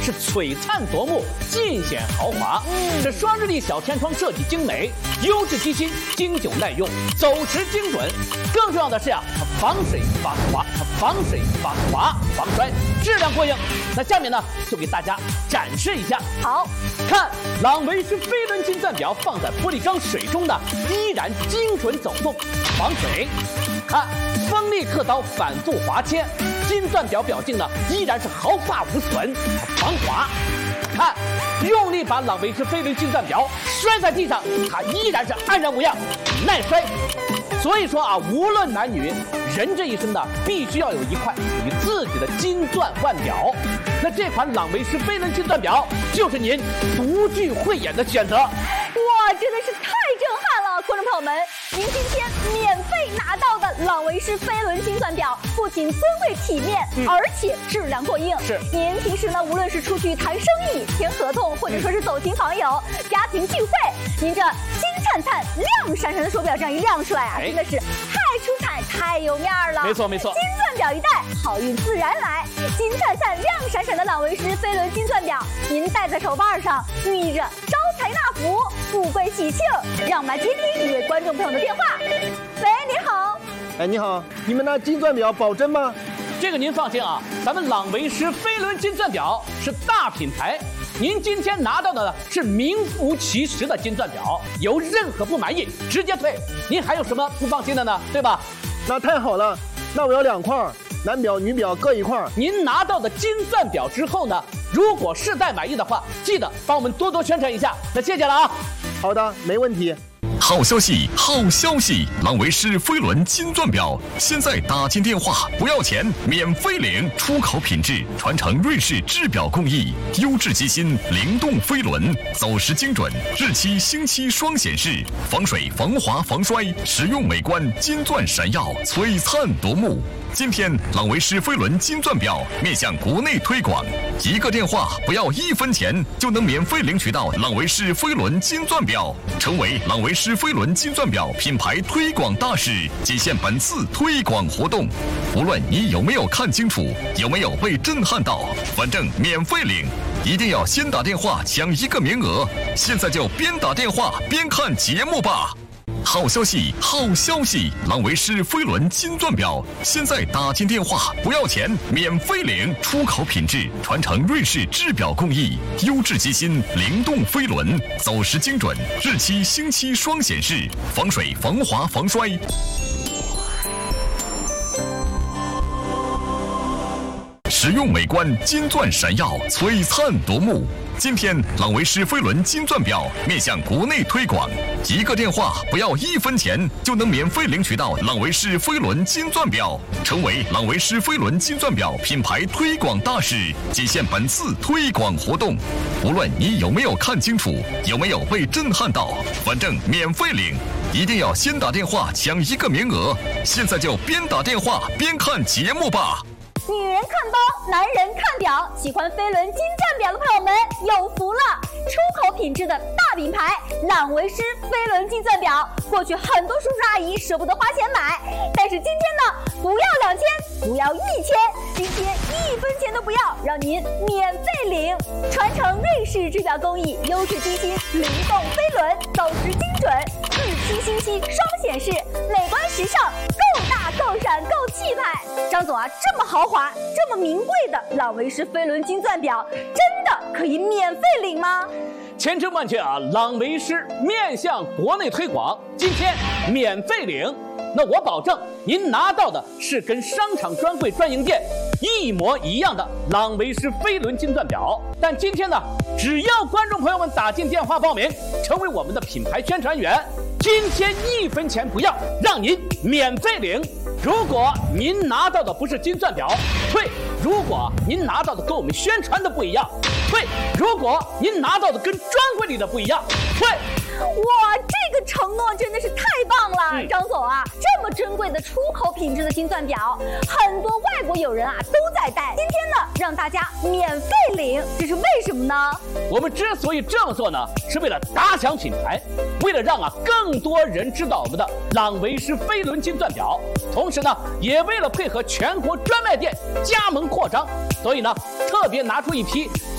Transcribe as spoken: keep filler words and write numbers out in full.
是璀璨夺目，尽显豪华。这双日历小天窗设计精美，优质机芯，经久耐用，走时精准。更重要的是啊，它防水防滑，它防水防滑防摔，质量过硬。那下面呢，就给大家展示一下。 好， 看朗维诗飞轮金钻表放在玻璃缸水中呢，依然精准走动，防水。看锋利刻刀反复划切，金钻表表径呢依然是毫发无损，防滑。看，用力把朗维诗飞轮金钻表摔在地上，它依然是安然无恙，耐摔。所以说啊，无论男女，人这一生呢，必须要有一块属于自己的金钻腕表。那这款朗维诗飞轮金钻表就是您独具慧眼的选择。 哇，真的是太震撼了，观众朋友们，您今天免费拿到的朗维诗飞轮金钻表，不仅尊贵体面，嗯、而且质量过硬。 是， 您平时呢，无论是出去谈生意、签合同，或者说是走亲访友、嗯、家庭聚会，您这金灿灿、亮闪闪的手表这样一亮出来啊，哎、真的是太出彩、太有面儿了。 没错没错， 金钻表一戴，好运自然来。金灿灿、亮闪闪的朗维诗飞轮金钻表，您戴在手腕上，寓意着招财纳福、富贵喜庆。让我们来接听一位观众朋友的电话。喂，你好。 哎，你好，你们那金钻表保真吗？ 这个您放心啊，咱们朗维诗飞轮金钻表是大品牌，您今天拿到的是名副其实的金钻表，有任何不满意直接退。您还有什么不放心的呢？对吧？ 那太好了，那我要两块，男表女表各一块。 您拿到的金钻表之后呢，如果试戴满意的话，记得帮我们多多宣传一下。那谢谢了啊。 好的，没问题。 好消息，好消息！朗维诗飞轮金钻表现在打进电话不要钱，免费领，出口品质，传承瑞士制表工艺，优质机芯，灵动飞轮，走时精准，日期星期双显示，防水防滑防摔，实用美观，金钻闪耀，璀璨夺目。今天朗维诗飞轮金钻表面向国内推广，一个电话不要一分钱就能免费领取到朗维诗飞轮金钻表，成为朗维诗飞轮金钻表品牌推广大使，仅限本次推广活动。无论你有没有看清楚，有没有被震撼到，反正免费领，一定要先打电话抢一个名额。现在就边打电话边看节目吧。好消息，好消息！朗维诗飞轮金钻表现在打进电话不要钱，免费领，出口品质，传承瑞士制表工艺，优质机芯，灵动飞轮，走时精准，日期星期双显示，防水防滑防摔。实用美观，金钻闪耀，璀璨夺目。今天朗维诗飞轮金钻表面向国内推广，一个电话不要一分钱就能免费领取到朗维诗飞轮金钻表，成为朗维诗飞轮金钻表品牌推广大使，仅限本次推广活动。无论你有没有看清楚，有没有被震撼到，反正免费领，一定要先打电话抢一个名额。现在就边打电话边看节目吧。 女人看包，男人看表，喜欢飞轮金钻表的朋友们有福了！出口品质的大品牌朗维诗飞轮金钻表，过去很多叔叔阿姨舍不得花钱买，但是今天呢，不要两千，不要一千，今天一分钱都不要，让您免费领，传承瑞士制表工艺，优质机芯，灵动飞轮，走时精准，日期星期双显示，美观时尚，够大够闪够气派。张总啊，这么豪华，这么名贵的朗维诗飞轮金钻表，真的可以免费领吗？ 千真万确啊！朗维诗面向国内推广，今天免费领。那我保证，您拿到的是跟商场专柜专营店一模一样的朗维诗飞轮金钻表。但今天呢，只要观众朋友们打进电话报名，成为我们的品牌宣传员，今天一分钱不要，让您免费领。如果您拿到的不是金钻表，退；如果您拿到的跟我们宣传的不一样，退；如果您拿到的跟专柜里的不一样，退。 哇，这个承诺真的是太棒了， 嗯、 张总啊，这么珍贵的出口品质的金钻表，很多外国友人啊都在戴。今天呢，让大家免费领，这是为什么呢？ 我们之所以这么做呢，是为了打响品牌，为了让啊更多人知道我们的朗维诗飞轮金钻表，同时呢，也为了配合全国专卖店加盟扩张，所以呢，特别拿出一批